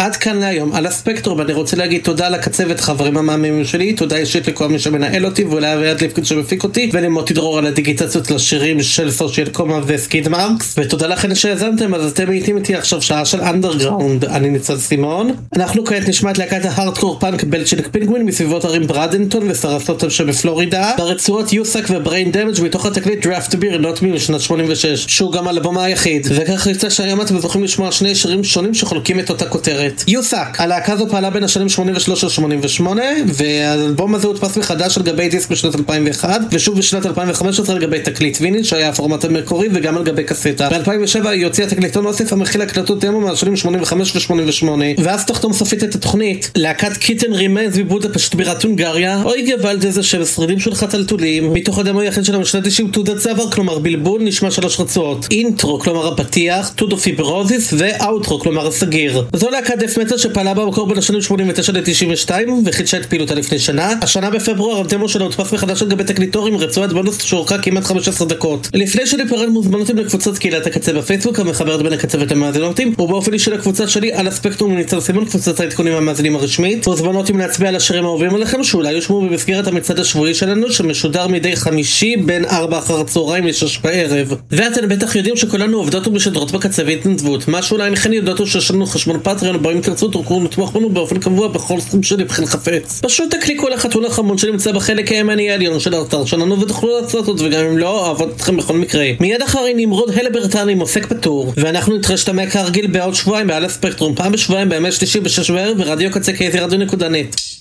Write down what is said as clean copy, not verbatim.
עד כאן להיום על הספקטרום. אני רוצה להגיד תודה לקצבת חברים המאמינים שלי, תודה אישית לכל מי שמנהל אותי ואולי אביעד ליפקין שמפיק אותי, ולמוטי דרור על הדיגיטציות לשירים של סושיאל קומה וסקיד מרקס, ותודה לכן שהאזנתם. אז אתם איתים איתי עכשיו שעה של אנדרגראונד. אני ניצל סימון. אנחנו כעת נשמע את להקת ההארדקור פאנק בלצ'יק פינגווין מסביבות ערים ברדנטון וסרסוטה שבפלורידה, ברצועות יוסק ובריין דמג' מתוך התקליט דראפט ביר נוט מי משנת 86, שהוא גם האלבום היחיד. וכך יוצא שהיום אתם זוכים לשמוע שני שירים שונים שחולקים את אותה כותרת. יוסק, הלהקה הזו פעלה בין השנים 83-88, והאלבום הזה הודפס מחדש על גבי דיסק בשנת 2001, ושוב בשנת 2015 על גבי תקליט ויניל שהיה הפורמט המקורי, וגם על גבי קסטה. ב-2007 היא הוציאה תקליטון נוסף המכיל הקלטות דמו מהשנים 85 ו-88, ואז תחתום סופית את התוכנית להקת קיטן רימנס מבודפשט בירת הונגריה, אוי גוואלד איזה של שרידים של חתלתולים. מתוך הדמו היחיד שלנו משנת 90 תעודת צוואר, כלומר בלבול, נשמע 3 רצועות: אינטרו כלומר הפתיח, טודו פיברוזיס, ואוטרו כלומר הסגיר. זו להקת דף מטל שפעלה במקור בין השנים 89 ל-92 וחידשה את פעילותה לפני שנה. השנה בפברואר הדמו שלה הודפס מחדש על גבי תקליטור עם רצועת בונוס שאורכה כמעט 15 דקות. לפני שניפרד מוזמנותים לקבוצת קהילת הקצה בפייסבוק המחברת בין הקצה למאזינותים, ובאופן אישי לקבוצה שלי על הספקטרום עם ניצל סימון, קבוצת העדכונים המאזינים הרשמית. מוזמנותים להצביע על השירים האהובים עליכם שאולי יושמעו במסגרת המצעד השבועי שלנו שמשודר מדי חמישי בין 4 אחר הצהריים ל-6 בערב. ואתם בטח יודעים שכולנו עובדות ומשדרות בקצה והתנדבות. מה שאולי מכן יודעות הוא שיש לנו חשבון פטריון, בו אם תרצו תוכלו לתמוך בנו באופן קבוע בכל סכום שלבכם חפץ. פשוט תקליקו לחתול החמוד שנמצא בחלק הימני העליון של האתר שלנו ותוכלו לעשות זאת, וגם אם לא, אוהבות אתכם בכל מקרה. מיד אחרי נמרוד הלברטן עם עוסק פטור, ואנחנו נתרשתמע כרגיל בעוד שבועיים בעל הספקטרום, פעם בשבועיים בימי שלישי ב-6 בערב ברדיו קצה KZRadio.net.